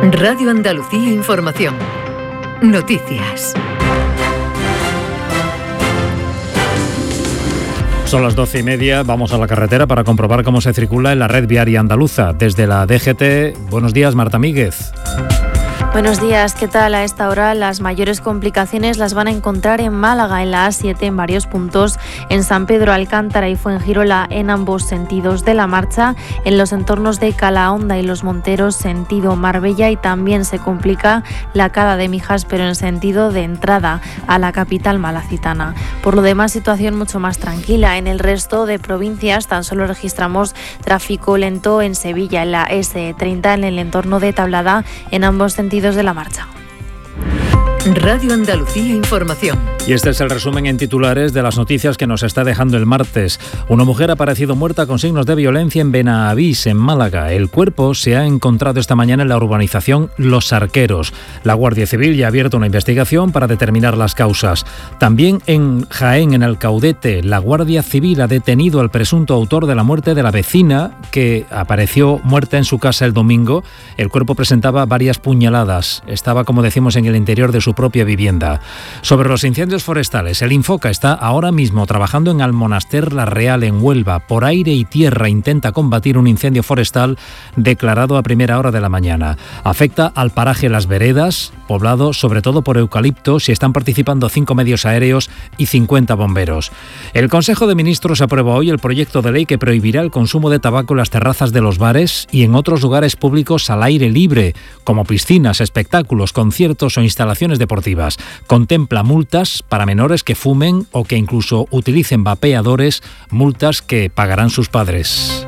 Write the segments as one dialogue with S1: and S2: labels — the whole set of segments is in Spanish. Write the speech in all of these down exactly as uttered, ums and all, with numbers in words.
S1: Radio Andalucía Información. Noticias.
S2: Son las doce y media, vamos a la carretera para comprobar cómo se circula en la red viaria andaluza. Desde la D G T, buenos días, Marta Míguez.
S3: Buenos días, ¿qué tal? A esta hora las mayores complicaciones las van a encontrar en Málaga, en la A siete, en varios puntos, en San Pedro Alcántara y Fuengirola en ambos sentidos de la marcha, en los entornos de Calahonda y Los Monteros, sentido Marbella, y también se complica la Cala de Mijas, pero en sentido de entrada a la capital malacitana. Por lo demás, situación mucho más tranquila. En el resto de provincias tan solo registramos tráfico lento en Sevilla, en la ese treinta, en el entorno de Tablada, en ambos sentidos de la marcha.
S1: Radio Andalucía Información.
S2: Y este es el resumen en titulares de las noticias que nos está dejando el martes. Una mujer ha aparecido muerta con signos de violencia en Benavís, en Málaga. El cuerpo se ha encontrado esta mañana en la urbanización Los Arqueros. La Guardia Civil ya ha abierto una investigación para determinar las causas. También en Jaén, en Alcaudete, la Guardia Civil ha detenido al presunto autor de la muerte de la vecina que apareció muerta en su casa el domingo. El cuerpo presentaba varias puñaladas. Estaba, como decimos, en el interior de su propia vivienda. Sobre los incendios forestales, el Infoca está ahora mismo trabajando en Almonaster La Real, en Huelva. Por aire y tierra intenta combatir un incendio forestal declarado a primera hora de la mañana. Afecta al paraje Las Veredas, poblado sobre todo por eucaliptos, y están participando cinco medios aéreos y cincuenta bomberos. El Consejo de Ministros aprueba hoy el proyecto de ley que prohibirá el consumo de tabaco en las terrazas de los bares y en otros lugares públicos al aire libre, como piscinas, espectáculos, conciertos o instalaciones deportivas. Contempla multas para menores que fumen o que incluso utilicen vapeadores, multas que pagarán sus padres.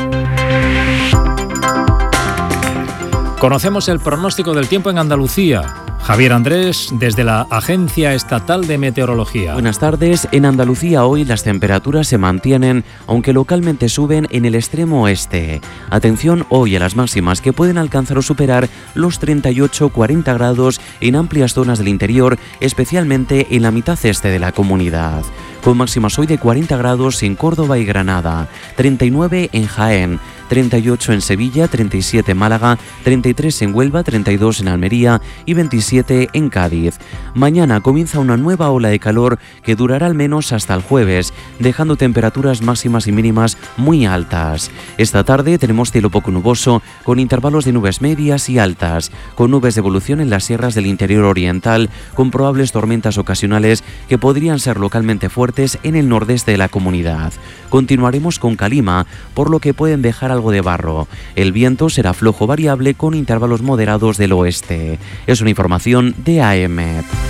S2: Conocemos el pronóstico del tiempo en Andalucía. Javier Andrés, desde la Agencia Estatal de Meteorología.
S4: Buenas tardes. En Andalucía hoy las temperaturas se mantienen, aunque localmente suben en el extremo oeste. Atención hoy a las máximas, que pueden alcanzar o superar los treinta y ocho a cuarenta grados en amplias zonas del interior, especialmente en la mitad este de la comunidad. Con máximas hoy de cuarenta grados en Córdoba y Granada, treinta y nueve en Jaén, treinta y ocho en Sevilla, treinta y siete en Málaga, treinta y tres en Huelva, treinta y dos en Almería y veintisiete en Cádiz. Mañana comienza una nueva ola de calor que durará al menos hasta el jueves, dejando temperaturas máximas y mínimas muy altas. Esta tarde tenemos cielo poco nuboso, con intervalos de nubes medias y altas, con nubes de evolución en las sierras del interior oriental, con probables tormentas ocasionales que podrían ser localmente fuertes en el nordeste de la comunidad. Continuaremos con calima, por lo que pueden dejar algo de barro. El viento será flojo variable con intervalos moderados del oeste. Es una información de A E M E T.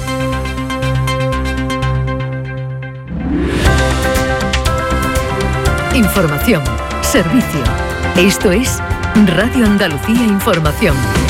S1: Información, servicio. Esto es Radio Andalucía Información.